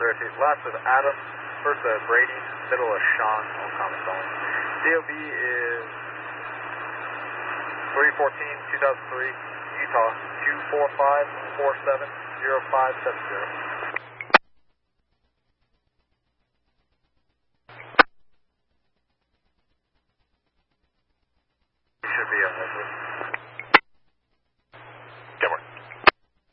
verification. Last is Adam, first Brady, middle is Sean on common phone. DOB is 314-2003, Utah, 245-47-0570. Should be on this one. Denver.